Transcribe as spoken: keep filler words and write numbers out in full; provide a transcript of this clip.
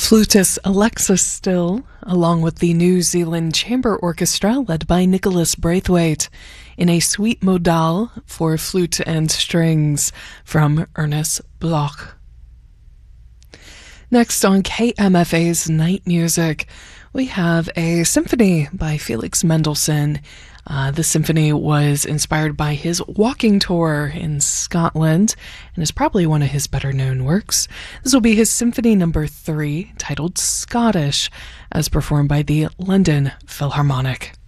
Flutist Alexis Still, along with the New Zealand Chamber Orchestra led by Nicholas Braithwaite, in a suite modale for flute and strings from Ernest Bloch. Next on K M F A's Night Music, we have a symphony by Felix Mendelssohn. Uh, the symphony was inspired by his walking tour in Scotland and is probably one of his better known works. This will be his Symphony Number Three, titled Scottish, as performed by the London Philharmonic.